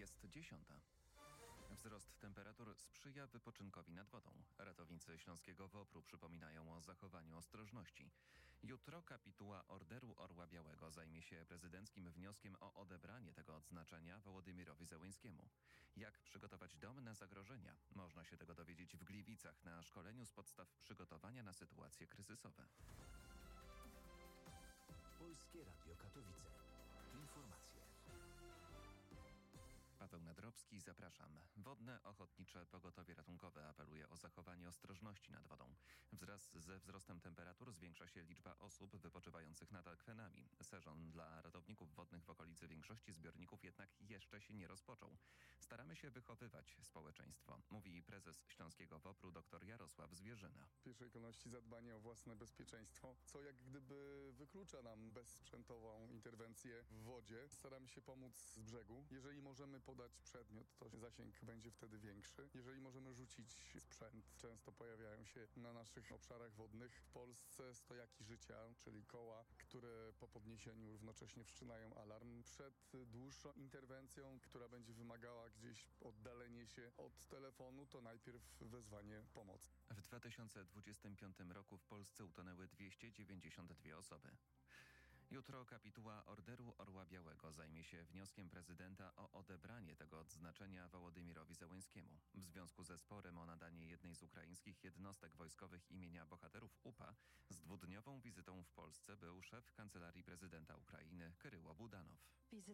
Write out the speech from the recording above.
Jest 10. Wzrost temperatur sprzyja wypoczynkowi nad wodą. Ratownicy Śląskiego WOPR-u przypominają o zachowaniu ostrożności. Jutro kapituła Orderu Orła Białego zajmie się prezydenckim wnioskiem o odebranie tego odznaczenia Wołodymirowi Zełenskiemu. Jak przygotować dom na zagrożenia? Można się tego dowiedzieć w Gliwicach na szkoleniu z podstaw przygotowania na sytuacje kryzysowe. Polskie Radio Katowice. Informacje. Paweł Nadrobski, zapraszam. Wodne Ochotnicze Pogotowie Ratunkowe apeluje o zachowanie ostrożności nad wodą. Wraz ze wzrostem temperatur zwiększa się liczba osób wypoczywających nad akwenami. Sezon dla ratowników wodnych w okolicy większości zbiorników jednak jeszcze się nie rozpoczął. Staramy się wychowywać społeczeństwo, mówi prezes Śląskiego WOPR-u dr Jarosław Zwierzyna. W pierwszej kolejności zadbanie o własne bezpieczeństwo, co jak gdyby wyklucza nam bezsprzętową interwencję w wodzie. Staramy się pomóc z brzegu. Jeżeli możemy podać przedmiot, to zasięg będzie wtedy większy. Jeżeli możemy rzucić sprzęt, często pojawiają się na naszych obszarach wodnych w Polsce stojaki życia, czyli koła, które po podniesieniu równocześnie wszczynają alarm. Przed dłuższą interwencją, która będzie wymagała gdzieś oddalenie się od telefonu, to najpierw wezwanie pomocy. W 2025 roku w Polsce utonęły 292 osoby. Jutro kapituła Orderu Orła Białego zajmie się wnioskiem prezydenta o odebranie tego odznaczenia Wołodymirowi Zełenskiemu. W związku ze sporem o nadanie jednej z ukraińskich jednostek wojskowych imienia bohaterów UPA z dwudniową wizytą w Polsce był szef Kancelarii Prezydenta Ukrainy Kyryło Budanow.